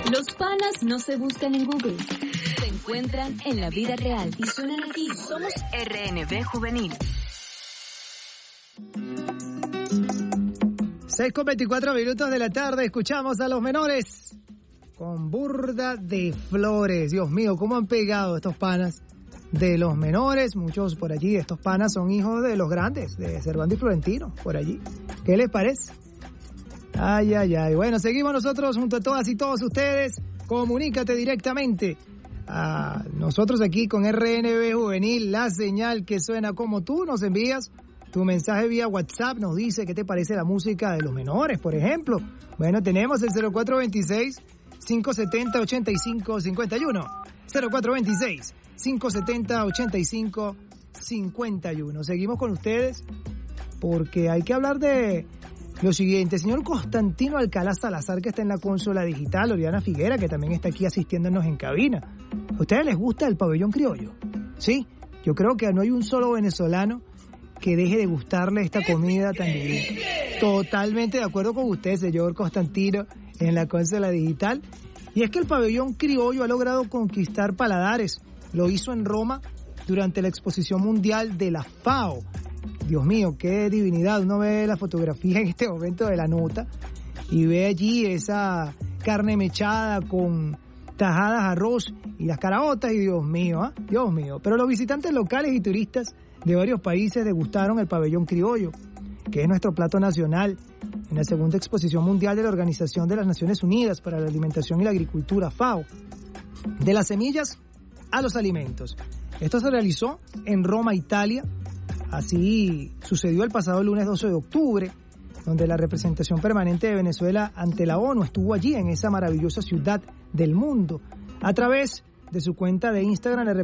Los panas no se buscan en Google, se encuentran en la vida real y suenan aquí. Somos RNB Juvenil. 6:24 de la tarde, escuchamos a Los Menores con Burda de Flores. Dios mío, cómo han pegado estos panas de Los Menores. Muchos por allí, estos panas son hijos de los grandes, de Cervantes y Florentino, por allí. ¿Qué les parece? Ay, ay, ay. Bueno, seguimos nosotros junto a todas y todos ustedes. Comunícate directamente a nosotros aquí con RNB Juvenil, la señal que suena como tú. Nos envías tu mensaje vía WhatsApp, nos dice qué te parece la música de Los Menores, por ejemplo. Bueno, tenemos el 0426-570-8551. 0426-570-8551. Seguimos con ustedes porque hay que hablar de lo siguiente. Señor Constantino Alcalá Salazar, que está en la consola digital, Oriana Figuera, que también está aquí asistiéndonos en cabina. ¿A ustedes les gusta el pabellón criollo? Sí, yo creo que no hay un solo venezolano que deje de gustarle esta comida tan divina. Totalmente de acuerdo con usted, señor Constantino, en la consola digital. Y es que el pabellón criollo ha logrado conquistar paladares. Lo hizo en Roma durante la exposición mundial de la FAO. Dios mío, qué divinidad. Uno ve la fotografía en este momento de la nota y ve allí esa carne mechada con tajadas, arroz y las caraotas, y Dios mío, Dios mío. Pero los visitantes locales y turistas de varios países degustaron el pabellón criollo, que es nuestro plato nacional, en la segunda exposición mundial de la Organización de las Naciones Unidas para la Alimentación y la Agricultura, FAO, de las semillas a los alimentos. Esto se realizó en Roma, Italia. Así sucedió el pasado lunes 12 de octubre, donde la representación permanente de Venezuela ante la ONU estuvo allí en esa maravillosa ciudad del mundo. A través de su cuenta de Instagram,